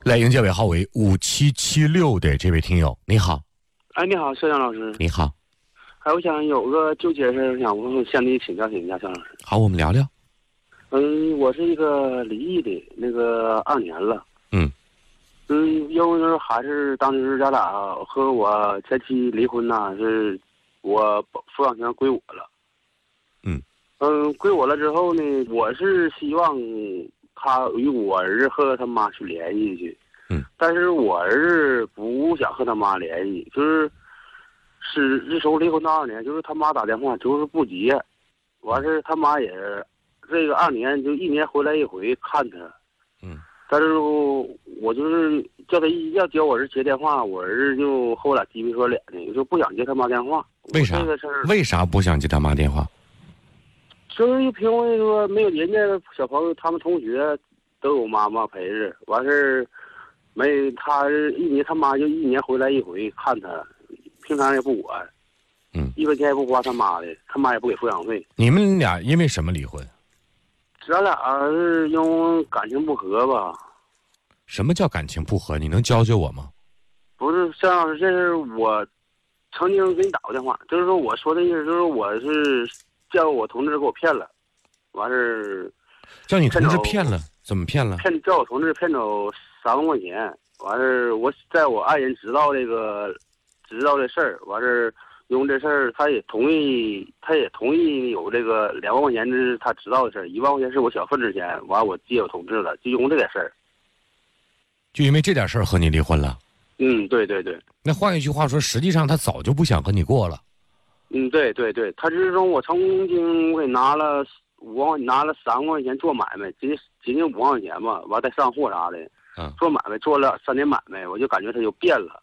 来迎接尾号为5776的这位听友，你好。 哎，你好，肖阳老师。 你好。 哎，我想有个纠结事，想向你请教请教，肖老师。 好，我们聊聊。 我是一个离异的，那个2年了。因为就是还是当时咱俩和我前妻离婚呐，是我抚养权归我了。归我了之后呢，我是希望他与我儿子和他妈去联系去。但是我儿子不想和他妈联系，自从离婚到2年，就是他妈打电话就是不接，完事他妈也这个2年就1年回来一回看他。但是我就是叫他要接我儿子接电话，我儿子就和我俩鸡皮疙脸的，就不想接他妈电话。 为啥？为啥不想接他妈电话？ 就是因为说没有人家小朋友他们同学都有妈妈陪着，完事没他1年他妈就1年回来一回看他，平常也不管，1分钱也不花他妈的，他妈也不给抚养费。 你们俩因为什么离婚？ 咱俩是因为感情不和吧。 什么叫感情不和？你能教教我吗？ 不是，肖老师，这是我曾经给你打过电话，就是说我说的意思就是我是叫我同志给我骗了，完事叫你同志骗了？怎么骗了？ 叫我同志骗走3万块钱，完事我在我爱人知道这事儿，完事用这事儿他也同意有这个2万块钱是他知道的事儿，1万块钱是我小份子钱，完我借我同志了，就用这点事儿。 就因为这点事儿和你离婚了？ 对对对。 那换一句话说，实际上他早就不想和你过了。 对对对，他之中我曾经给拿了3万块钱做买卖，仅5万块钱吧，完再上货啥的。做买卖做了3年买卖，我就感觉他就变了。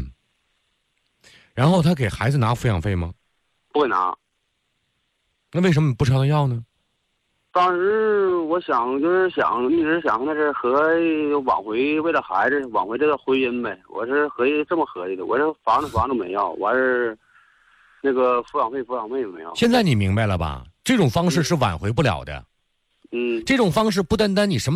然后他给孩子拿抚养费吗？ 不给拿。 那为什么不朝他要呢？ 当时我一直想那是挽回，为了孩子挽回这个婚姻呗。我是这么合计的，我这房子没要，完事那个抚养费没要。 现在你明白了吧？这种方式是挽回不了的。这种方式不单单你什么